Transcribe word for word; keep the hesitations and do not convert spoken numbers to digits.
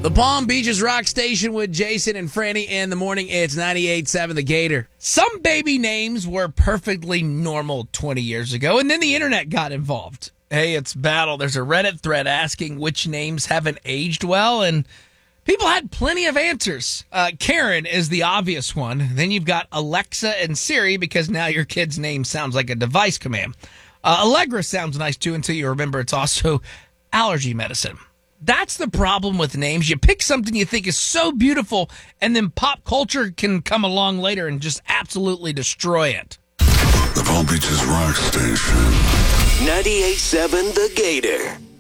The Palm Beaches Rock Station with Jason and Franny in the morning. It's ninety-eight point seven The Gator. Some baby names were perfectly normal twenty years ago, and then the internet got involved. Hey, it's battle. There's a Reddit thread asking which names haven't aged well, and people had plenty of answers. Uh, Karen is the obvious one. Then you've got Alexa and Siri, because now your kid's name sounds like a device command. Uh, Allegra sounds nice, too, until you remember it's also allergy medicine. That's the problem with names. You pick something you think is so beautiful, and then pop culture can come along later and just absolutely destroy it. The Palm Beaches Rock Station. ninety-eight point seven The Gator.